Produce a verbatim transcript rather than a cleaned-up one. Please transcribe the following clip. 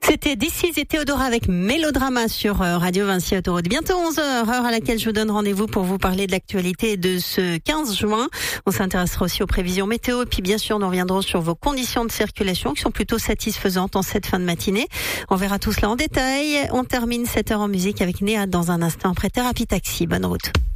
C'était This Is et Théodora avec Mélodrama sur Radio Vinci Autoroute. Bientôt onze heures, heure à laquelle je vous donne rendez-vous pour vous parler de l'actualité de ce quinze juin. On s'intéressera aussi aux prévisions météo et puis bien sûr nous reviendrons sur vos conditions de circulation qui sont plutôt satisfaisantes en cette fin de matinée. On verra tout cela en détail. On termine cette heure en musique avec Néa dans un instant après Thérapie Taxi. Bonne route.